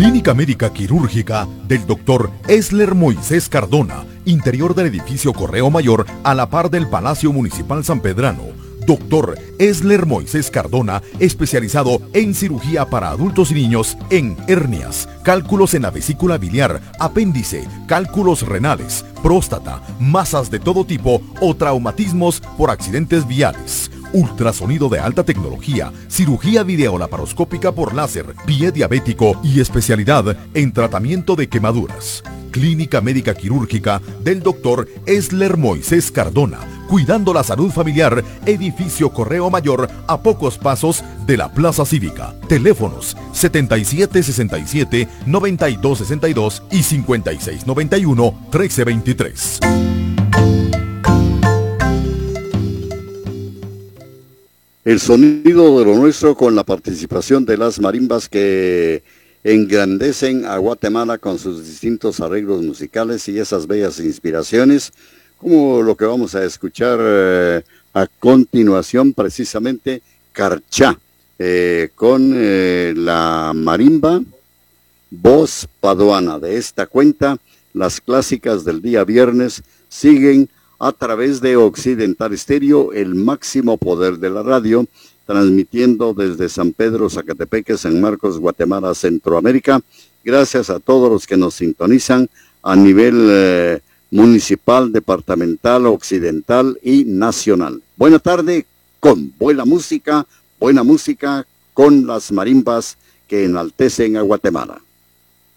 Clínica Médica Quirúrgica del Dr. Esler Moisés Cardona, interior del edificio Correo Mayor a la par del Palacio Municipal San Pedrano. Dr. Esler Moisés Cardona, especializado en cirugía para adultos y niños en hernias, cálculos en la vesícula biliar, apéndice, cálculos renales, próstata, masas de todo tipo o traumatismos por accidentes viales. Ultrasonido de alta tecnología, cirugía videolaparoscópica por láser, pie diabético y especialidad en tratamiento de quemaduras. Clínica Médica Quirúrgica del Dr. Esler Moisés Cardona, cuidando la salud familiar, edificio Correo Mayor a pocos pasos de la Plaza Cívica. Teléfonos 7767-9262 y 5691-1323. El sonido de lo nuestro con la participación de las marimbas que engrandecen a Guatemala con sus distintos arreglos musicales y esas bellas inspiraciones, como lo que vamos a escuchar a continuación, precisamente Carchá, con la marimba Voz Paduana. De esta cuenta, las clásicas del día viernes siguen a través de Occidental Estéreo, el máximo poder de la radio, transmitiendo desde San Pedro, Zacatepeque, San Marcos, Guatemala, Centroamérica. Gracias a todos los que nos sintonizan a nivel municipal, departamental, occidental y nacional. Buena tarde con buena música con las marimbas que enaltecen a Guatemala.